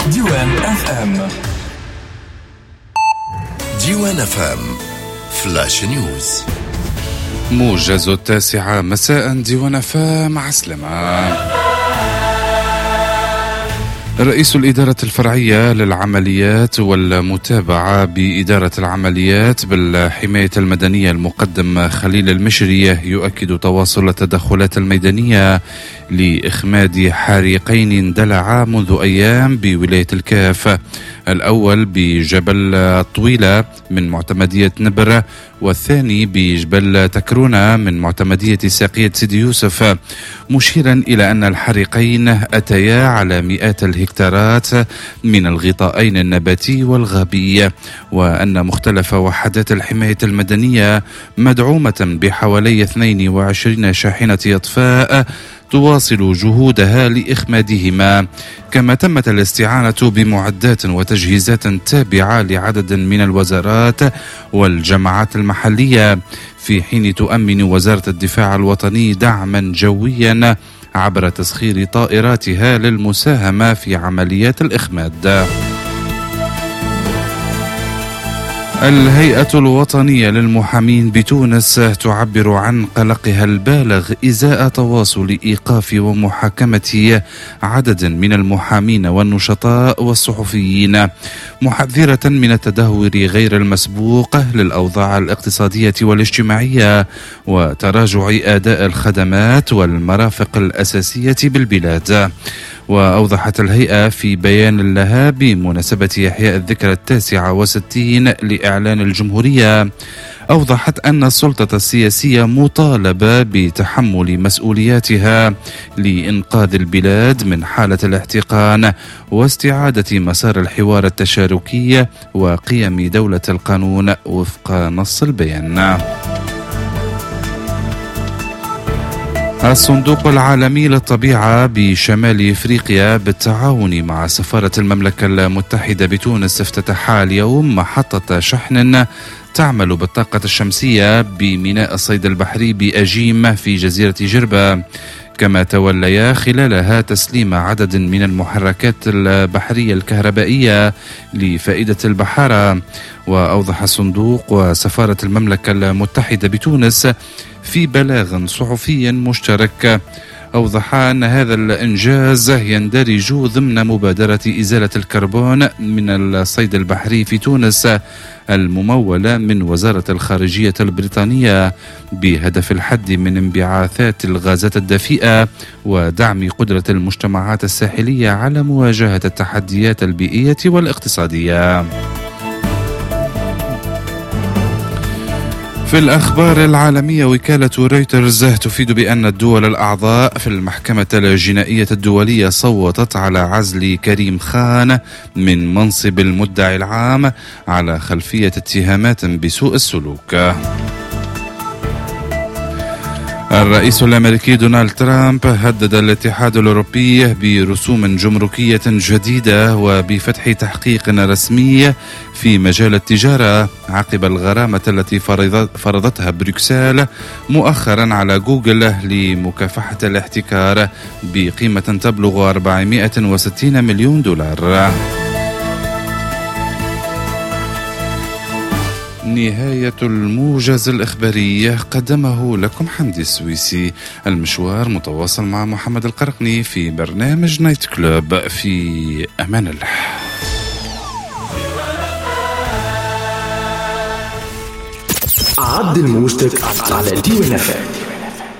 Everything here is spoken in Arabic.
ديوان اف ام. ديوان اف ام فلاش نيوز. موجز 9 مساء. ديوان اف ام مع سلامة. رئيس الإدارة الفرعية للعمليات والمتابعة بإدارة العمليات بالحماية المدنية المقدم خليل المشري يؤكد تواصل التدخلات الميدانية لإخماد حريقين اندلعا منذ أيام بولاية الكاف، الأول بجبل طويلة من معتمدية نبر، والثاني بجبل تكرونة من معتمدية ساقية سيدي يوسف، مشيرا إلى أن الحريقين أتيا على مئات الهكتارات من الغطائين النباتي والغابي، وأن مختلف وحدات الحماية المدنية مدعومة بحوالي 22 شاحنة إطفاء تواصل جهودها لإخمادهما، كما تمت الاستعانة بمعدات وتجهيزات تابعة لعدد من الوزارات والجماعات المحلية، في حين تؤمن وزارة الدفاع الوطني دعما جويا عبر تسخير طائراتها للمساهمة في عمليات الإخماد. الهيئة الوطنية للمحامين بتونس تعبر عن قلقها البالغ إزاء تواصل إيقاف ومحاكمة عدد من المحامين والنشطاء والصحفيين، محذرة من التدهور غير المسبوق للأوضاع الاقتصادية والاجتماعية وتراجع أداء الخدمات والمرافق الأساسية بالبلاد. وأوضحت الهيئة في بيان لها بمناسبة إحياء الذكرى 69 لإعلان الجمهورية، أوضحت أن السلطة السياسية مطالبة بتحمل مسؤولياتها لإنقاذ البلاد من حالة الاحتقان واستعادة مسار الحوار التشاركي وقيم دولة القانون وفق نص البيان. الصندوق العالمي للطبيعة بشمال إفريقيا بالتعاون مع سفارة المملكة المتحدة بتونس افتتح اليوم محطة شحن تعمل بالطاقة الشمسية بميناء الصيد البحري بأجيم في جزيرة جربة، كما توليا خلالها تسليم عدد من المحركات البحرية الكهربائية لفائدة البحارة. وأوضح الصندوق وسفارة المملكة المتحدة بتونس في بلاغ صحفي مشترك، أوضح أن هذا الإنجاز يندرج ضمن مبادرة إزالة الكربون من الصيد البحري في تونس الممولة من وزارة الخارجية البريطانية بهدف الحد من انبعاثات الغازات الدفيئة ودعم قدرة المجتمعات الساحلية على مواجهة التحديات البيئية والاقتصادية. في الأخبار العالمية، وكالة رويترز تفيد بأن الدول الأعضاء في المحكمة الجنائية الدولية صوتت على عزل كريم خان من منصب المدعي العام على خلفية اتهامات بسوء السلوك. الرئيس الأمريكي دونالد ترامب هدد الاتحاد الأوروبي برسوم جمركية جديدة وبفتح تحقيق رسمي في مجال التجارة عقب الغرامة التي فرضتها بروكسل مؤخرا على جوجل لمكافحة الاحتكار بقيمة تبلغ 460 مليون دولار. نهاية الموجز الإخباري قدمه لكم حمدي السويسي. المشوار متواصل مع محمد القرقني في برنامج نايت كلوب. في أمان الله. عدل موجتك على ديوان اف ام.